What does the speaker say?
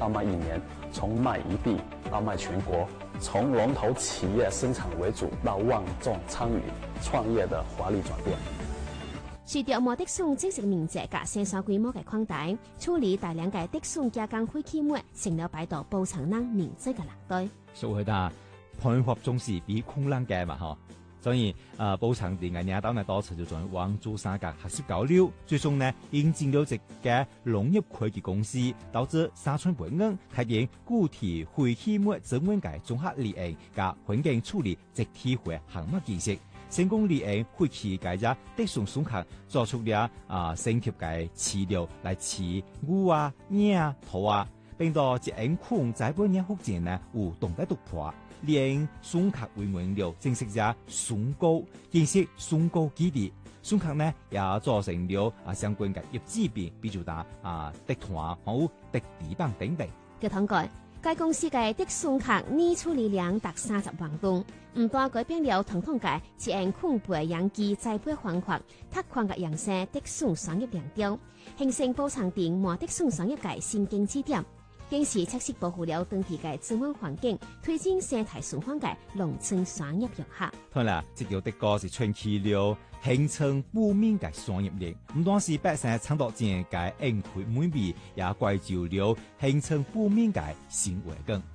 到賣一年，從賣一地到賣全國，從龍頭企業生產為主到萬眾參與創業的華麗轉變。 隨着毛竹筍正式面積甲生產規模嘅擴大，處理大量嘅竹筍加工廢棄物成了擺到寶藏人面子嘅難題。 所以啦，判罰總是比困難嘅嘛嗬。所以寶藏店嘅領導呢，多次就在往珠三角學習交流，最終呢引進了一家農業科技公司，導致沙村培恩開展固體廢棄物整穩嘅綜合利用加環境處理集體化項目建設。成功利用廢棄嘅只竹筍筍殼，做出了生貼嘅飼料來飼牛啊、鴨啊、兔啊，並到一安礦在半年福建呢有動態突破，連筍殼為原料正式只筍膏，建設筍膏基地。筍殼呢也做成了相關嘅業製品，比如竹炭或竹砧板等等。 據統計，該公司嘅竹筍殼年處理量達30萬噸，唔但改變了傳統嘅一安礦培養基栽培方法，拓寬嘅形成竹筍產業鏈條，形成寶藏店毛竹筍產業嘅新經濟點，更是確實保護了當地嘅自然環境，推進生態循環嘅農村產業融合。 當然啦，這條竹歌是串起了形成不明嘅商業鏈，唔單是百姓搶奪正嘅恩惠美味，也關照了形成不明嘅新環境。